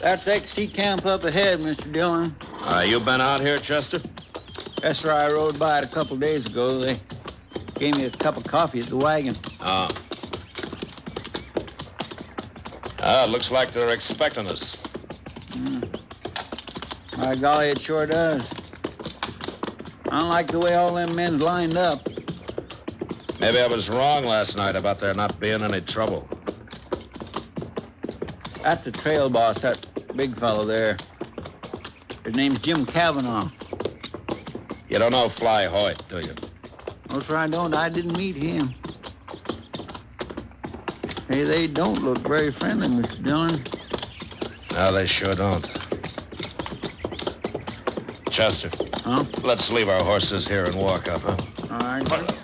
That's XT camp up ahead, Mr. Dillon. You been out here, Chester? Yes, sir. I rode by it a couple days ago. They gave me a cup of coffee at the wagon. It looks like they're expecting us. By golly, it sure does. I don't like the way all them men's lined up. Maybe I was wrong last night about there not being any trouble. That's the trail boss, that big fellow there. His name's Jim Cavanaugh. You don't know Fly Hoyt, do you? No, sir, I don't. I didn't meet him. Hey, they don't look very friendly, Mr. Dillon. No, they sure don't. Chester. Huh? Let's leave our horses here and walk up, huh? All right.